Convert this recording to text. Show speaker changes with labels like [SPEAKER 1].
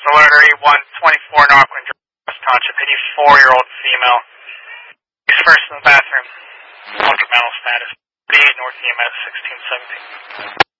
[SPEAKER 1] Alert 8124 Northwind, West Township, 84-year-old female. She's first in the bathroom. Ultra mental status. 38 North EMS 1617.